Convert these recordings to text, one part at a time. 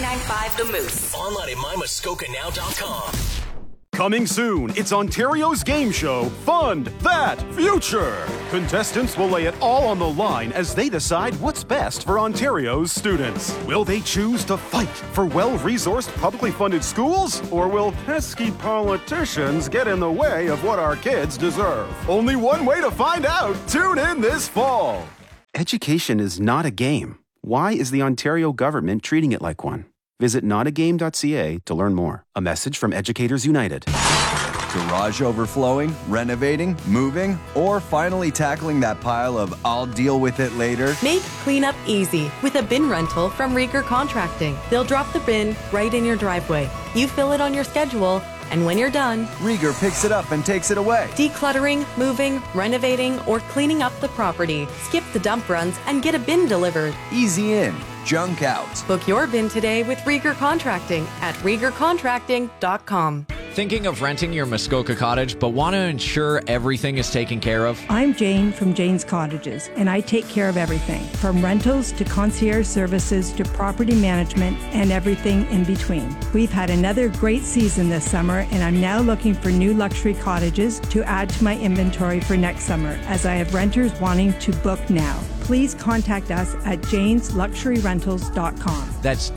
99.5 The Moose. Online at mymuskokanow.com. Coming soon, it's Ontario's game show, Fund That Future. Contestants will lay it all on the line as they decide what's best for Ontario's students. Will they choose to fight for well-resourced, publicly funded schools? Or will pesky politicians get in the way of what our kids deserve? Only one way to find out. Tune in this fall. Education is not a game. Why is the Ontario government treating it like one? Visit notagame.ca to learn more. A message from Educators United. Garage overflowing, renovating, moving, or finally tackling that pile of I'll deal with it later? Make cleanup easy with a bin rental from Rieger Contracting. They'll drop the bin right in your driveway. You fill it on your schedule, and when you're done, Rieger picks it up and takes it away. Decluttering, moving, renovating, or cleaning up the property. Skip the dump runs and get a bin delivered. Easy in, junk out. Book your bin today with Rieger Contracting at RiegerContracting.com. Thinking of renting your Muskoka cottage but want to ensure everything is taken care of? I'm Jane from Jane's Cottages, and I take care of everything, from rentals to concierge services to property management and everything in between. We've had another great season this summer, and I'm now looking for new luxury cottages to add to my inventory for next summer, as I have renters wanting to book now. Please contact us at janesluxuryrentals.com. That's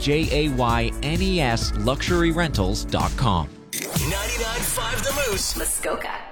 JAYNES luxuryrentals.com. 99.5 The Moose. Muskoka.